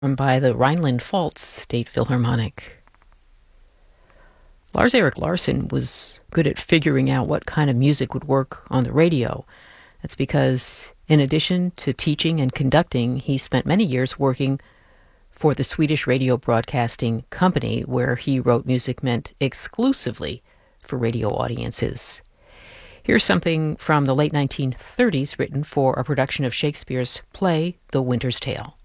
by the Rhineland-Pfalz State Philharmonic. Lars-Erik Larsson was good at figuring out what kind of music would work on the radio. That's because, in addition to teaching and conducting, he spent many years working for the Swedish Radio Broadcasting Company, where he wrote music meant exclusively for radio audiences. Here's something from the late 1930s written for a production of Shakespeare's play, The Winter's Tale.